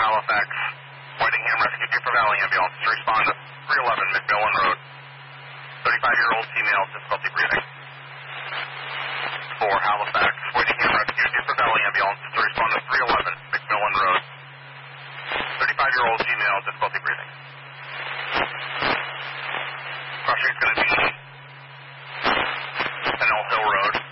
Halifax, Whitingham Rescue Deeper Valley Ambulance to respond to 311 McMillan Road. 35-year-old female, difficulty breathing. For Halifax, Whitingham Rescue Deeper Valley Ambulance to respond to 311 McMillan Road. 35-year-old female, difficulty breathing. Crossing is going to be Pennell Hill Road.